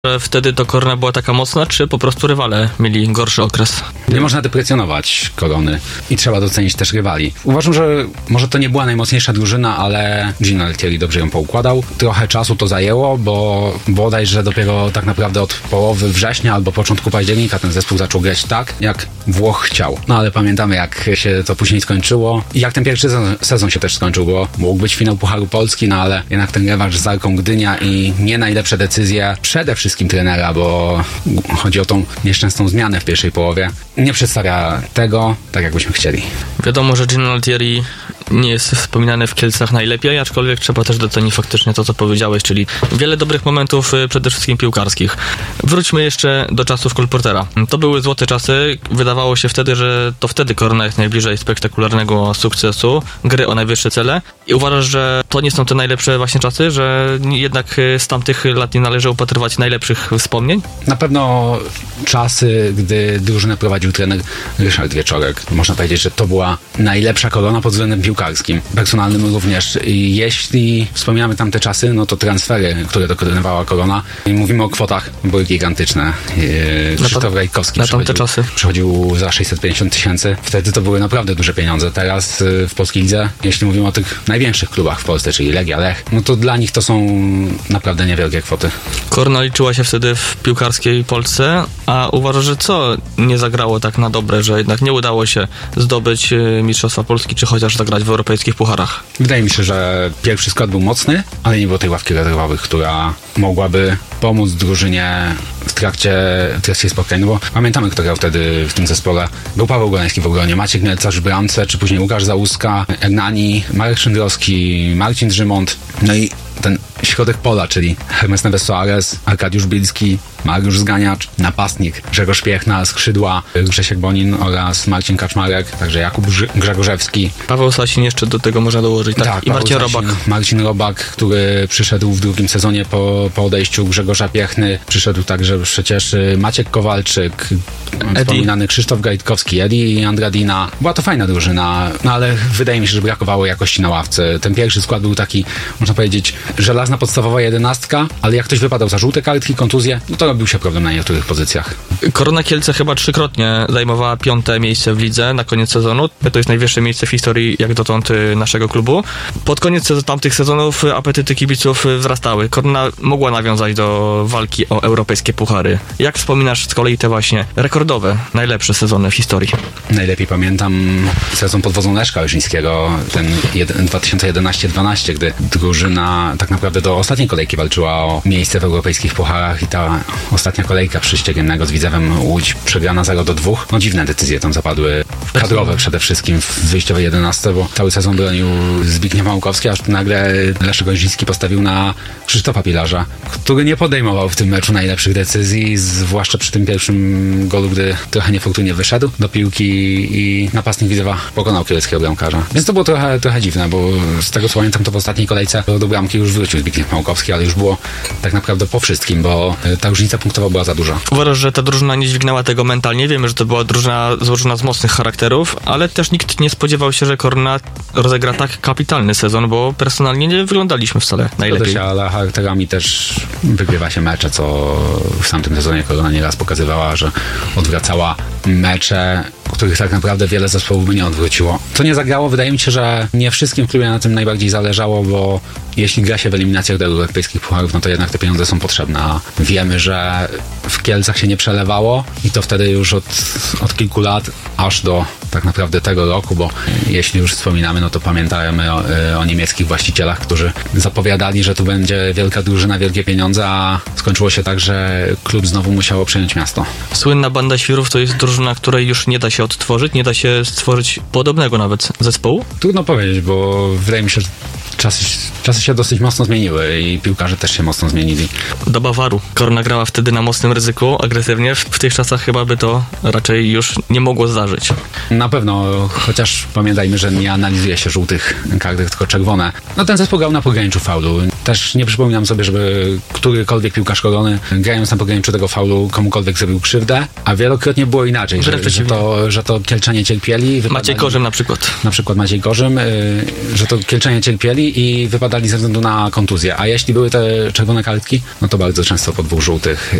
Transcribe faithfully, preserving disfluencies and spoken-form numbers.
że wtedy to Korona była taka mocna, czy po prostu rywale mieli gorszy okres? Nie można deprecjonować Korony i trzeba docenić też rywali. Uważam, że może to nie była najmocniejsza drużyna, ale Gino Lettieri dobrze ją poukładał. Trochę czasu to zajęło, bo bodajże dopiero tak naprawdę od połowy września albo początku października ten zespół zaczął grać tak, jak Włoch chciał. No ale pamiętamy, jak się to później skończyło i jak ten pierwszy sezon, sezon się też skończył, bo mógł być finał Pucharu Polski, no ale jednak ten rewanż z Arką Gdynia i nie najlepsze decyzje przede wszystkim trenera, bo chodzi o tą nieszczęsną zmianę w pierwszej połowie. Nie przedstawia tego tak, jakbyśmy chcieli. Wiadomo, że Gino Lettieri nie jest wspominany w Kielcach najlepiej, aczkolwiek trzeba też docenić faktycznie to, co powiedziałeś, czyli wiele dobrych momentów, przede wszystkim piłkarskich. Wróćmy jeszcze do czasów kolportera. To były złote czasy. Wydawało się wtedy, że to wtedy Korona jest najbliżej spektakularnego sukcesu, gry o najwyższe cele. I uważasz, że to nie są te najlepsze właśnie czasy, że jednak z tamtych lat nie należy upatrywać najlepszych wspomnień? Na pewno czasy, gdy drużynę prowadził trener Ryszard Wieczorek. Można powiedzieć, że to była najlepsza Korona pod względem piłkarskim. Personalnym również. I jeśli wspominamy tamte czasy, no to transfery, które dokonywała Korona, i mówimy o kwotach, były gigantyczne. Krzysztof Gajkowski na tamte czasy przychodził za sześćset pięćdziesiąt tysięcy. Wtedy to były naprawdę duże pieniądze. Teraz w polskiej lidze, jeśli mówimy o tych największych klubach w Polsce, czyli Legia, Lech, no to dla nich to są naprawdę niewielkie kwoty. Korona liczyła się wtedy w piłkarskiej Polsce, a uważasz, że co nie zagrało tak na dobre, że jednak nie udało się zdobyć Mistrzostwa Polski, czy chociaż zagrać w europejskich pucharach? Wydaje mi się, że pierwszy skład był mocny, ale nie było tej ławki rezerwowych, która mogłaby pomóc drużynie w trakcie, w trakcie spotkań, no bo pamiętamy, kto grał wtedy w tym zespole. Był Paweł Goleński w obronie, Maciek Mielcarz w bramce, czy później Łukasz Załuska, Ernani, Marek Szyndrowski, Marcin Drzymont, no i ten środek pola, czyli Hermes Neves Soares, Arkadiusz Bilski, Mariusz Zganiacz, napastnik Grzegorz Piechna, skrzydła Grzesiek Bonin oraz Marcin Kaczmarek, także Jakub Grzegorzewski. Paweł Sasin jeszcze do tego można dołożyć, tak? tak I Marcin Sasin, Robak. Marcin Robak, który przyszedł w drugim sezonie po, po odejściu Grzegorza Piechny. Przyszedł także przecież Maciek Kowalczyk, wspominany Krzysztof Gajtkowski, Edi Andradina. Była to fajna drużyna, no ale wydaje mi się, że brakowało jakości na ławce. Ten pierwszy skład był taki, można powiedzieć, żelazna podstawowa jedenastka, ale jak ktoś wypadał za żółte kartki, kontuzje, no to robił się problem na niektórych pozycjach. Korona Kielce chyba trzykrotnie zajmowała piąte miejsce w lidze na koniec sezonu. To jest najwyższe miejsce w historii jak dotąd naszego klubu. Pod koniec tamtych sezonów apetyty kibiców wzrastały. Korona mogła nawiązać do walki o europejskie puchary. Jak wspominasz z kolei te właśnie rekordowe, najlepsze sezony w historii? Najlepiej pamiętam sezon pod wodzą Leszka Łyżyńskiego, ten dwa tysiące jedenaście dwanaście, gdy drużyna tak naprawdę do ostatniej kolejki walczyła o miejsce w europejskich pucharach i ta ostatnia kolejka Prześciegiennego z Widzewem Łódź przegrana zero do dwóch. No dziwne decyzje tam zapadły, kadrowe przede wszystkim w wyjściowej jedenastce, bo cały sezon bronił Zbigniew Małkowski, aż nagle Leszek Łyżyński postawił na Krzysztofa Pilarza, który nie podejmował w tym meczu najlepszych decyzji, zwłaszcza przy tym pierwszym golu, gdy trochę niefortunnie wyszedł do piłki i napastnik Widzewa pokonał kieleckiego bramkarza. Więc to było trochę, trochę dziwne, bo z tego co pamiętam, to w ostatniej kolejce do bramki już wrócił Zbigniew Małkowski, ale już było tak naprawdę po wszystkim, bo ta różnica punktowa była za duża. Uważasz, że ta drużyna nie dźwignęła tego mentalnie? Wiemy, że to była drużyna złożona z mocnych charakterów, ale też nikt nie spodziewał się, że Korona rozegra tak kapitalny sezon, bo personalnie nie wyglądaliśmy wcale najlepiej. Się, ale charakterami też wygrywa się mecze, co w tamtym sezonie Korona nieraz pokazywała, że odwracała mecze, których tak naprawdę wiele zespołów by nie odwróciło. Co nie zagrało, wydaje mi się, że nie wszystkim w klubie na tym najbardziej zależało, bo jeśli gra się w eliminacjach do europejskich pucharów, no to jednak te pieniądze są potrzebne. A wiemy, że w Kielcach się nie przelewało i to wtedy już od, od kilku lat aż do tak naprawdę tego roku, bo jeśli już wspominamy, no to pamiętajmy o, o niemieckich właścicielach, którzy zapowiadali, że tu będzie wielka drużyna, wielkie pieniądze, a skończyło się tak, że klub znowu musiało przejąć miasto. Słynna Banda Świrów to jest drużyna, której już nie da się odtworzyć, nie da się stworzyć podobnego nawet zespołu? Trudno powiedzieć, bo wydaje mi się, że Czasy, czasy się dosyć mocno zmieniły i piłkarze też się mocno zmienili. Doba waru. Korona grała wtedy na mocnym ryzyku, agresywnie. W tych czasach chyba by to raczej już nie mogło zdarzyć. Na pewno, chociaż pamiętajmy, że nie analizuje się żółtych kartek, tylko czerwone. No ten zespół grał na pograniczu faulu. Też nie przypominam sobie, żeby którykolwiek piłkarz Korony, grając na pograniczu tego faulu, komukolwiek zrobił krzywdę, a wielokrotnie było inaczej, że, że, to, że to Kielczanie cierpieli. Maciej Korzym na przykład. Na przykład Maciej Korzym, y, że to Kielczanie cierpieli i wypadali wypadali ze względu na kontuzję, a jeśli były te czerwone kartki, no to bardzo często po dwóch żółtych